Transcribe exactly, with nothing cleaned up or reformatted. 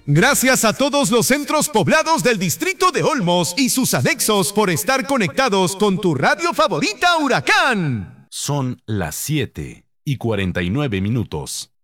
Gracias a todos los centros poblados del distrito de Olmos y sus anexos por estar conectados con tu radio favorita Huracán. Son las siete y cuarenta y nueve minutos.